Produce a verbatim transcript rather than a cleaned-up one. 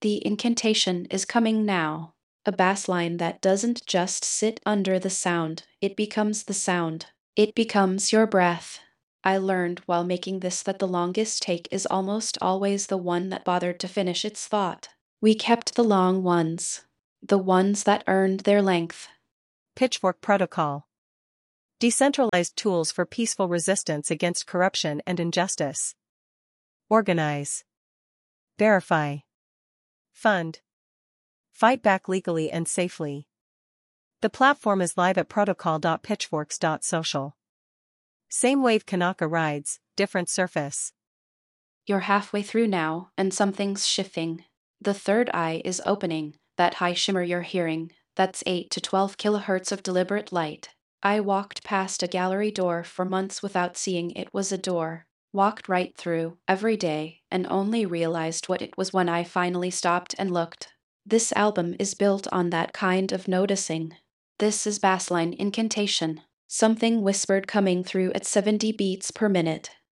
The incantation is coming now. A bass line that doesn't just sit under the sound, it becomes the sound. It becomes your breath. I learned while making this that the longest take is almost always the one that bothered to finish its thought. We kept the long ones. The ones that earned their length. Pitchfork Protocol. Decentralized tools for peaceful resistance against corruption and injustice. Organize. Verify. Fund. Fight back legally and safely. The platform is live at protocol dot pitchforks dot social. Same wave Kanaka rides, different surface. You're halfway through now, and something's shifting. The third eye is opening, that high shimmer you're hearing, that's eight to twelve kilohertz of deliberate light. I walked past a gallery door for months without seeing it was a door. Walked right through, every day, and only realized what it was when I finally stopped and looked. This album is built on that kind of noticing. This is bassline incantation. Something whispered coming through at seventy beats per minute.